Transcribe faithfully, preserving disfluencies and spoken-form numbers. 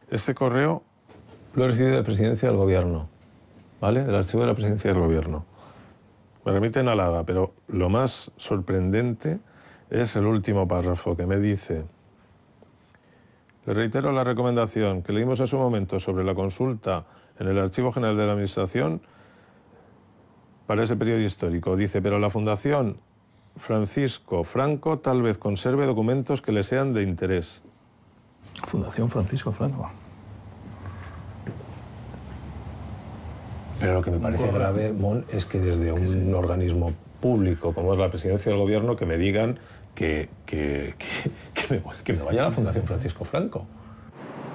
Este correo lo he recibido de Presidencia del Gobierno, ¿vale? Del archivo de la Presidencia del Gobierno. Me remiten a la Haga, pero lo más sorprendente es el último párrafo que me dice: le reitero la recomendación que leímos en su momento sobre la consulta en el Archivo General de la Administración para ese periodo histórico. Dice, pero la Fundación Francisco Franco tal vez conserve documentos que le sean de interés. Fundación Francisco Franco. Pero lo que me parece Bueno, grave, Mon, es que desde un sí. organismo público como es la Presidencia del Gobierno que me digan que, que, que, que, me, que me vaya a la Fundación Francisco Franco.